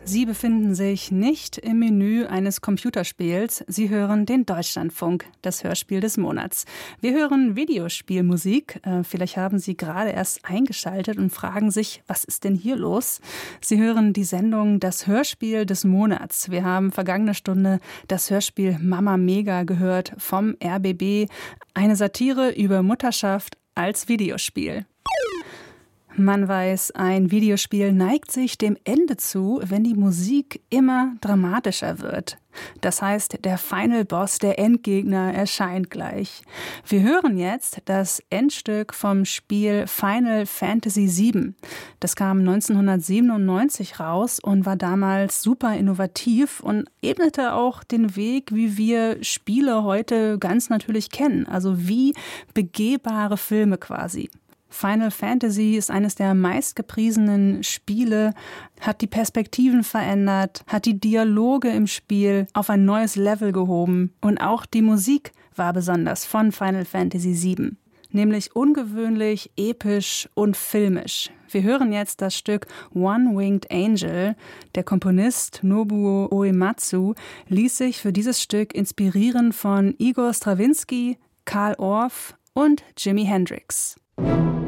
Sie befinden sich nicht im Menü eines Computerspiels. Sie hören den Deutschlandfunk, das Hörspiel des Monats. Wir hören Videospielmusik. Vielleicht haben Sie gerade erst eingeschaltet und fragen sich, was ist denn hier los? Sie hören die Sendung Das Hörspiel des Monats. Wir haben vergangene Stunde das Hörspiel Mama Mega gehört vom RBB. Eine Satire über Mutterschaft als Videospiel. Man weiß, ein Videospiel neigt sich dem Ende zu, wenn die Musik immer dramatischer wird. Das heißt, der Final Boss, der Endgegner, erscheint gleich. Wir hören jetzt das Endstück vom Spiel Final Fantasy VII. Das kam 1997 raus und war damals super innovativ und ebnete auch den Weg, wie wir Spiele heute ganz natürlich kennen. Also wie begehbare Filme quasi. Final Fantasy ist eines der meistgepriesenen Spiele, hat die Perspektiven verändert, hat die Dialoge im Spiel auf ein neues Level gehoben und auch die Musik war besonders von Final Fantasy VII, nämlich ungewöhnlich, episch und filmisch. Wir hören jetzt das Stück One-Winged Angel. Der Komponist Nobuo Uematsu ließ sich für dieses Stück inspirieren von Igor Strawinsky, Carl Orff und Jimi Hendrix.